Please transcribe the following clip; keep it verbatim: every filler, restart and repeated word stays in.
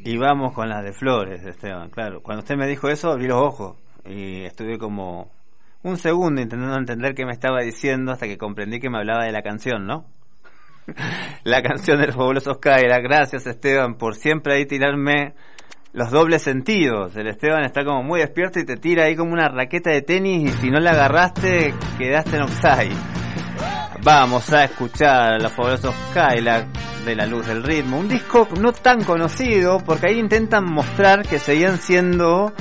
Y vamos con las de Flores, Esteban, claro. Cuando usted me dijo eso, abrí los ojos y estuve como un segundo intentando entender qué me estaba diciendo hasta que comprendí que me hablaba de la canción, ¿no? La canción de los Fabulosos Cadillacs. Gracias, Esteban, por siempre ahí tirarme los dobles sentidos. El Esteban está como muy despierto y te tira ahí como una raqueta de tenis y si no la agarraste, quedaste en offside. Vamos a escuchar a los Fabulosos Cadillacs de La Luz del Ritmo, un disco no tan conocido porque ahí intentan mostrar que seguían siendo